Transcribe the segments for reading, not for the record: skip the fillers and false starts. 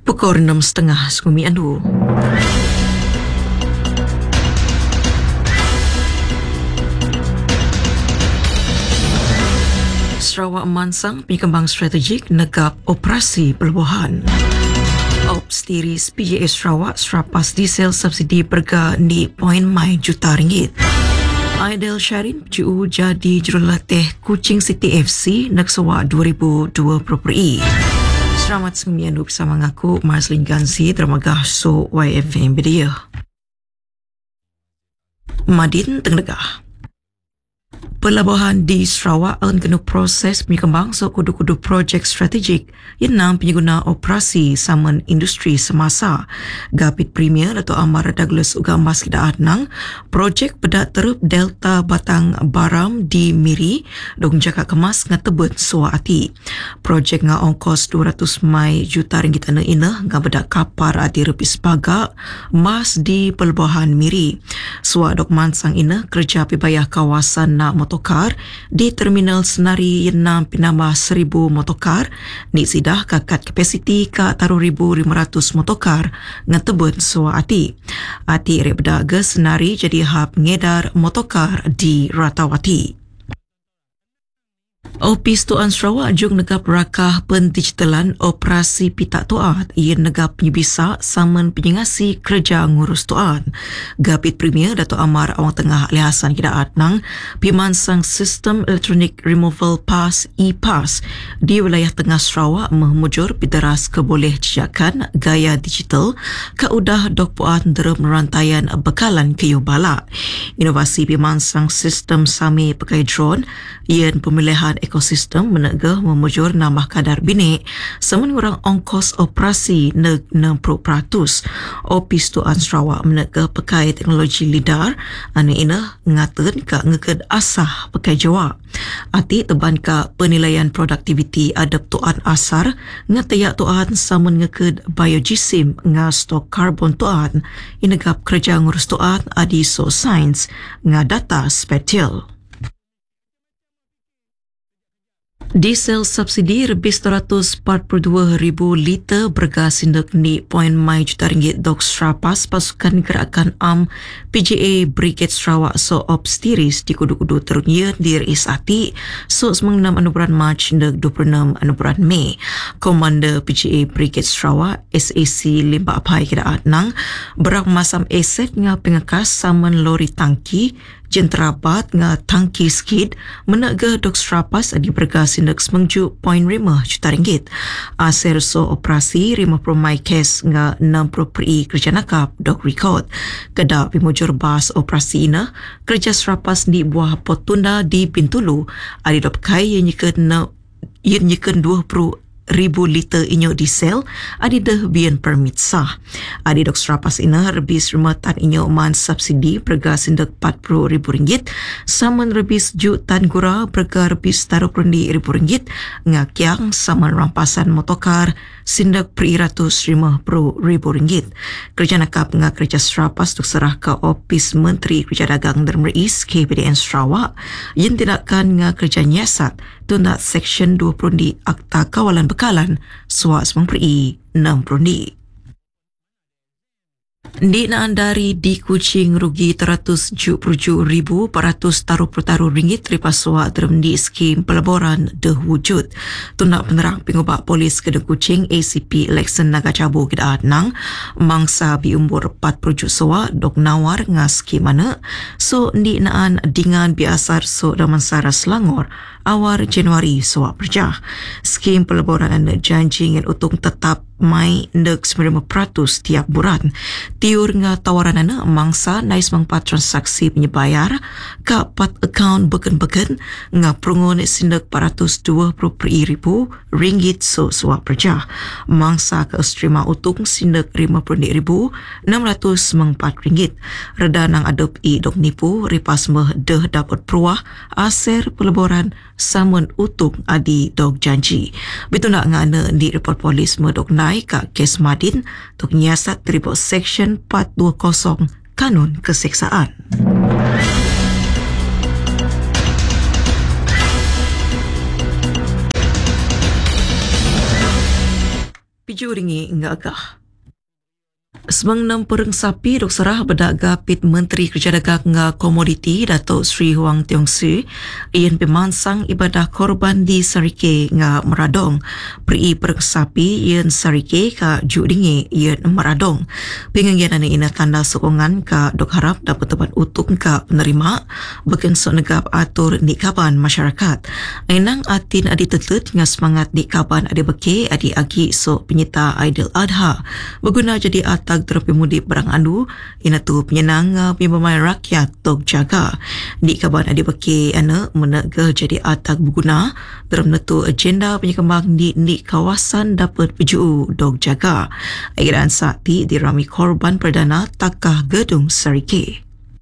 Pukul 6.30 Sumi Andu. Sarawak memansang penyekembang strategik negap operasi pelebuhan. Ops tiris PJA Sarawak serapas diesel subsidi berga ni RM0.5 juta. Aidil Syarin PJU jadi jurulatih Kuching City FC Naksawa 2020. Selamat seminggu bersama aku Marslin Gansi Termagah So YFM Bedia. Madin Tenggegah. Pelabuhan di Sarawak akan kena proses penyekembang kudu-kudu projek strategik yang enam penyeguna operasi saman industri semasa. Gapit Premier Dato' Amar Douglas uga emas kita adnang projek pedak terup Delta Batang Baram di Miri dong jaka kemas ngatebut suwa ati. Projek nga ongkos 200 mai juta ringgit ana ina nga bedak kapar ati repis pagak mas di pelabuhan Miri. Suwa dok mansang ina kerja pibayah kawasan na motokar di terminal Senari Yenam pinambah 1,000 motokar ni sidah kakat kapasiti ka taruh 1,500 motokar ngatebut suwa ati. Ati rebda ke Senari jadi hab ngedar motokar di Ratawati. Opis Tuan Sarawak jung negap rakah pendigitalan operasi pitak tuat ia negap penyebisa saman penyengasi kerja ngurus tuan. Gapit Premier Dato' Amar Awang Tengah Ali Hassan kita adnang pimansang sistem Electronic Removal Pass e-Pass di wilayah tengah Sarawak memujur pideras keboleh jejakan gaya digital kaudah dok puan derem rantaian bekalan keyo bala. Inovasi pimansang sistem sami pakai drone ian pemilihan ekosistem menegah memujur nambah kadar binik semen orang ongkos operasi neg 60%. Opis Tuan Sarawak menegah pakai teknologi lidar ane ina ngaten ka ngeked asah pakai jawab. Ati teban ka penilaian produktiviti adab tuan asar ngatayak tuan samen ngeked biojisim nga stok karbon tuan inegap kerja ngurus tuan adi so sains nga data spatial. Diesel subsidi rebis 242,000 liter bergas sindak ni RM0.5 juta dok serapas pasukan gerakan AM PJA Brigade Sarawak so Ops tiris di kudu-kudu terunya di Rais Ati so 96 bulan Mac ndak 26 bulan Mei. Komander PJA Brigade Sarawak SAC Limba Apai kira adnang berak masam aset nga pengekas saman lori tangki jenterabat nga tangki skid menegah dok serapas di bergas sindak semengju RM0.5 juta. Aser so operasi 50 mai kes nga 60 peri kerja nakap dok rekod. Kedap pimujur bas operasi ina kerja serapas di buah potunda di Bintulu adi dok kai yang nyiken 20,000 liter inyok diesel adi dah bian permit sah. Adi dok serapas ina rebis rematan inyok man subsidi bergas sindak RM40,000 saman rebis jutan gura berga rebis RM20,000 ngakyang saman rampasan motokar sindak RM150,000. Kerja nakap nga kerja serapas dok serah ke Opis Menteri Kerja Dagang dan Meris KPDN Sarawak yang tindakan nga kerja nyiasat tundak Seksyen 20 di Akta Kawalan Bekalan suat 60 Di Naandari di Kuching rugi 377,400 taruh ringgit ripas suat dalam di skim pelaburan wujud. Tunak penerang pengubah polis Kedung Kuching ACP Election Naga Cabu kita adnang mangsa bi umur 40 suat dok nawar nga skim mana so di naan dengan biasar so daman sara Selangor awal Januari suat berjah. Skim pelaburan anda janji dengan utung tetap mai ndek 90% tiap bulan. Tiur nga tawaran ana mangsa nais mangpat transaksi penyebayar ka pat akaun beken-beken nga perungun sindak 420,000 ringgit so suap perjah. Mangsa ke Austrima utung sindak 50,604 ringgit. Reda nang adop i dok nipu ripas meh deh dapat peruah aser pelaburan samun utung adi dok janji. Bitu nak ngana di report polis meh dok naik ka kes Madin tok nyiasat teribuk Seksyen 420 Kanun Keseksaan. Piju ringi hingga agah. Semang 6 pereng sapi dok serah berdaga pit Menteri Kerja Dagang nga Komoditi Datuk Sri Huang Tiong Su ian pemansang ibadah korban di Sarike nga Meradong. Peri pereng sapi ian Sarike ka Judingi ian Meradong. Penganggian ina tanda sokongan ka dok harap dapat tepat utuk ka penerima beken sok negap atur nikaban masyarakat. Ainang atin adi tetut nga semangat nikaban adi beke adi agi sok penyita Aidil Adha berguna jadi atag terapi mudik barang andu ina tu penyenang pemamai rakyat tok jaga di kaban adi baki ana menega jadi atag berguna dalam netu agenda penyekembang di kawasan dapat peju dok jaga airan sakti dirami korban perdana takah gedung Sarike.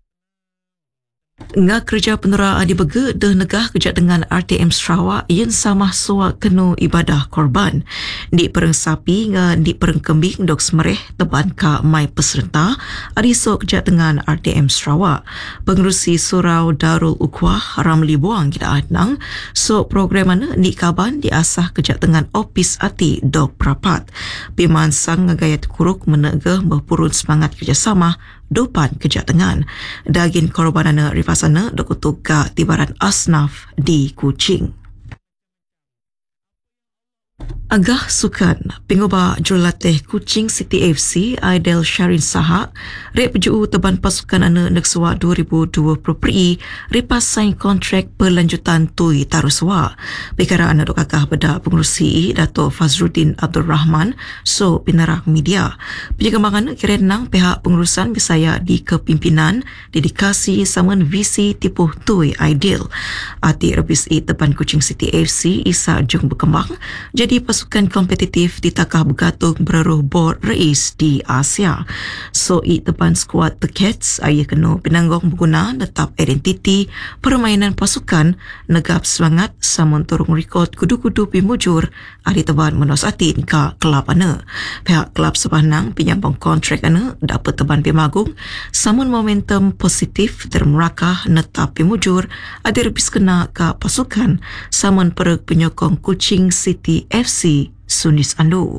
Nga kerja penera adi bege de negah kejap dengan RTM Sarawak yang sama suak kenu ibadah korban. Di pereng sapi nga di pereng kembing dok semereh teban ka mai peserta adi sok kejap dengan RTM Sarawak. Pengerusi Surau Darul Ukhwah Ramli Buang kita adnang sok program mana di kaban diasah kejap dengan opis ati dok prapat. Pimansang ngagayat kuruk menegah berpurun semangat kerjasama dopan kejap dengan daging korbanana rifasana dokutuk ka tibaran asnaf di Kuching. Agah sukan pengubah jurulatih Kuching City FC Aidil Sharin Saha rep peju teban pasukan ana nekswa 2020 pri ripas sign kontrak berlanjutan tui taruswa perkara ana dok agah beda pengurusi Dato' Fazruddin Abdul Rahman so pinarak media penyegambangan kerenang pihak pengurusan Bisaya di kepimpinan dedikasi saman visi tipuh tui Aidil ati rebis teban Kuching City FC Isa Jung berkembang jadi pasukan kompetitif di takah bergatung beruruh board rais di Asia. So, tepan skuad The Cats, ayah kena penanggung berguna tetap identiti permainan pasukan negap semangat samun turung rekod kudu-kudu pimujur ada teban menos atin ke kelab ana. Pihak kelab sepanang penyambung kontrak ana dapat teban pimagung samun momentum positif termerakah netap pimujur ada rebis kena ke pasukan samun pereg penyokong Kuching City FC Sunis Andu.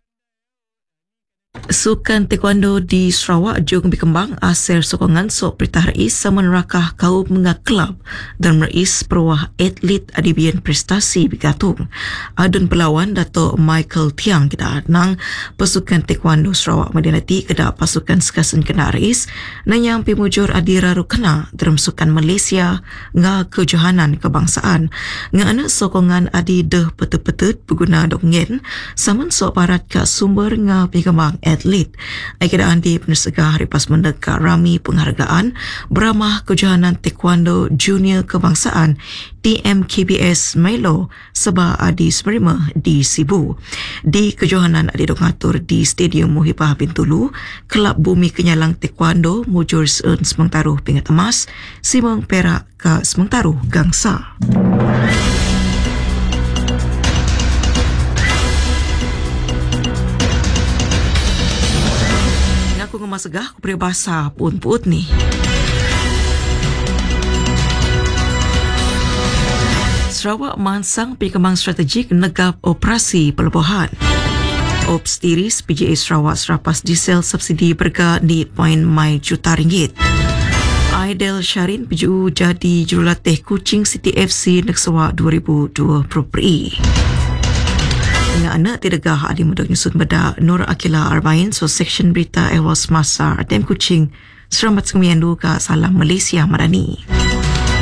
Sukan taekwondo di Sarawak jung berkembang aser sokongan sok Perintah Rais saman rakah kaum menga kelab dan merais perwah atlet adibian prestasi bergatung. Adun pelawan Dato' Michael Tiang kita nang pasukan taekwondo Sarawak mendanati kedak pasukan sekasen kena rais nanyang pimujur adiraru kena dalam sukan Malaysia nga kejohanan kebangsaan. Nga anak sokongan adi deh petut-petut berguna dok ngen saman sok parat ka sumber nga pengembang atlet. Aikidaan di penesegah ripas mendeka rami penghargaan beramah kejohanan taekwondo junior kebangsaan TMKBS Milo seba adi semerima di Sibu. Di kejohanan adi dongatur di Stadium Muhibah Bintulu, Kelab Bumi Kenyalang Taekwondo mujur seun semengtaruh pingat emas, simang perak ke semengtaruh gangsa. Aku ngemasegah aku peribahasa pun-put ni. Sarawak mansang perkembang strategik negap operasi pelebuhan. Ops Tiris PJA Sarawak serapas diesel subsidi berga di poin mai juta ringgit. Aidil Sharin PJU jadi jurulatih Kuching City FC Nekswa 2020 pri. Dengan anak tidakah adi mudah nyusut beda Nur Akila Arbain so section berita Ewas Masa RTM Kuching Selamat Kemiandu ke Salam Malaysia Madani.